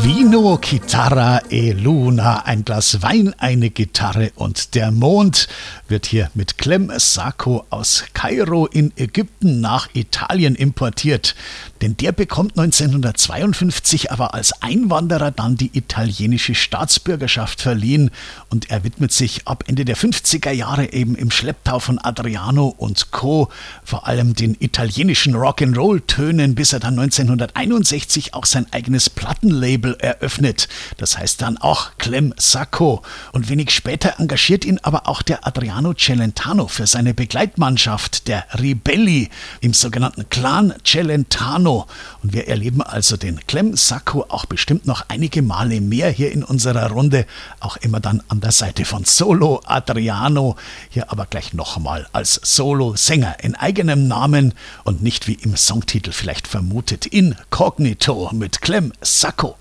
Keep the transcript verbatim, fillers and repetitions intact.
Vino, Chitarra e Luna, ein Glas Wein, eine Gitarre und der Mond wird hier mit Clem Sacco aus Kairo in Ägypten nach Italien importiert. Denn der bekommt neunzehnhundertzweiundfünfzig aber als Einwanderer dann die italienische Staatsbürgerschaft verliehen und er widmet sich ab Ende der fünfziger Jahre eben im Schlepptau von Adriano und Co. vor allem den italienischen Rock'n'Roll-Tönen, bis er dann neunzehnhunderteinundsechzig auch sein eigenes Plattenlabel eröffnet. Das heißt dann auch Clem Sacco. Und wenig später engagiert ihn aber auch der Adriano Celentano für seine Begleitmannschaft, der Ribelli, im sogenannten Clan Celentano. Und wir erleben also den Clem Sacco auch bestimmt noch einige Male mehr hier in unserer Runde, auch immer dann an der Seite von Solo Adriano, hier aber gleich nochmal als Solo-Sänger in eigenem Namen und nicht wie im Songtitel vielleicht vermutet, inkognito mit Clem Sacco.